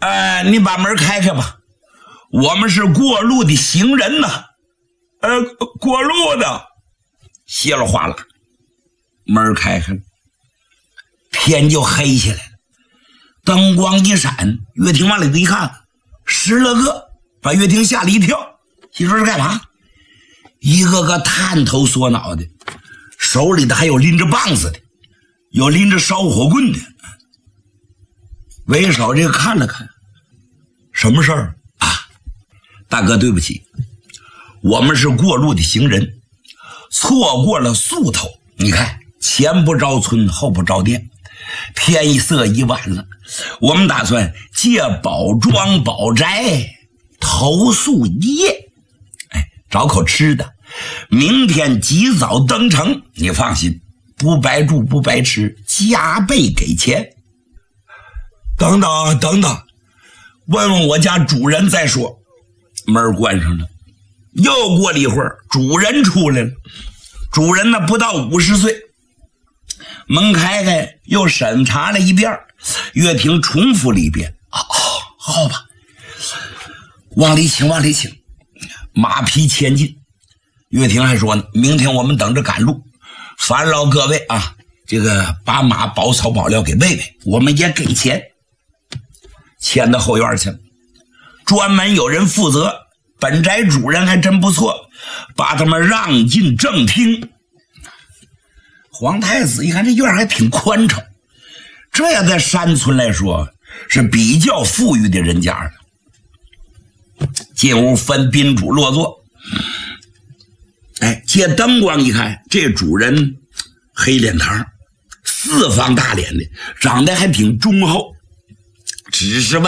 你把门开开吧，我们是过路的行人呐。过路的。稀里哗啦，门开开了，天就黑下来了。灯光一闪，岳霆往里头一看，10来个，把岳霆吓了一跳。心说是干嘛？一个个探头缩脑的，手里的还有拎着棒子的，有拎着烧火棍的。为首这个看了看，什么事儿啊？大哥，对不起，我们是过路的行人，错过了宿头。你看，前不着村后不着店，天色已晚了，我们打算借宝庄宝宅投宿一夜，找口吃的，明天及早登城。你放心，不白住不白吃，加倍给钱。等等，问问我家主人再说。门关上了，又过了一会儿，主人出来了。主人呢不到50岁，门开开，又审查了一遍。岳霆重复了一遍。好吧，往里请，往里请。马匹前进。岳霆还说呢，明天我们等着赶路，烦劳各位啊，这个把马保草保料给喂喂，我们也给钱。牵到后院去了，专门有人负责。本宅主人还真不错，把他们让进正厅。皇太子一看这院还挺宽敞，这要在山村来说是比较富裕的人家了。进屋分宾主落座。借灯光一看，这主人黑脸膛，四方大脸的，长得还挺忠厚，只是